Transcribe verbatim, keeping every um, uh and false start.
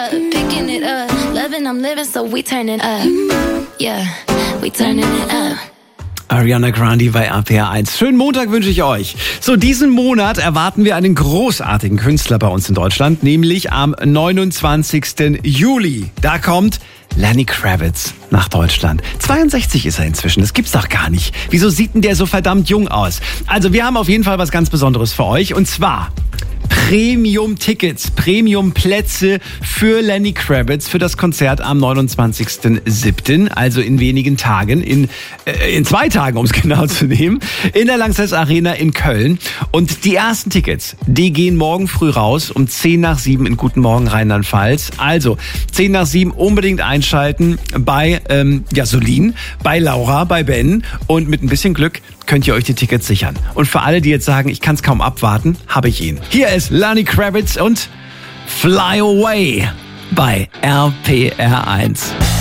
Picking it up, loving, I'm living, so we turning up. Yeah, we turning it up. Ariana Grande bei R P R eins. Schönen Montag wünsche ich euch. So, diesen Monat erwarten wir einen großartigen Künstler bei uns in Deutschland, nämlich am neunundzwanzigsten Juli. Da kommt Lenny Kravitz nach Deutschland. zweiundsechzig ist er inzwischen, das gibt's doch gar nicht. Wieso sieht denn der so verdammt jung aus? Also, wir haben auf jeden Fall was ganz Besonderes für euch, und zwar Premium-Tickets, Premium-Plätze für Lenny Kravitz für das Konzert am neunundzwanzigsten siebten, also in wenigen Tagen, in, äh, in zwei Tagen, um es genau zu nehmen, in der Lanxess Arena in Köln. Und die ersten Tickets, die gehen morgen früh raus um zehn nach sieben in Guten Morgen Rheinland-Pfalz. Also zehn nach sieben unbedingt einschalten bei ähm, Jasolin, bei Laura, bei Ben, und mit ein bisschen Glück könnt ihr euch die Tickets sichern. Und für alle, die jetzt sagen, ich kann es kaum abwarten, habe ich ihn. Hier ist Lenny Kravitz und Fly Away bei R P R eins.